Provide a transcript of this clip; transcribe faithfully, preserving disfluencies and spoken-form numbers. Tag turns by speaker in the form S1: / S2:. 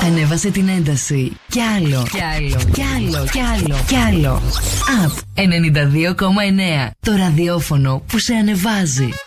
S1: Ανέβασε την ένταση. Κι άλλο. Κι άλλο. Κι άλλο. Κι άλλο. Κι άλλο. Απ ενενήντα δύο κόμμα εννέα. Το ραδιόφωνο που σε ανεβάζει.